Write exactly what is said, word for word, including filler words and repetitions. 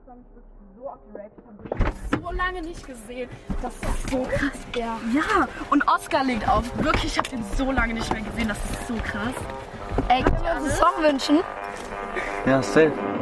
freue mich wirklich so auf die Rave. Ich habe ihn so lange nicht gesehen. Das ist so krass, ja. Ja, und Oscar legt auf. Wirklich, ich habe den so lange nicht mehr gesehen. Das ist so krass. Ey, könnt ihr uns einen Song wünschen? Ja, safe.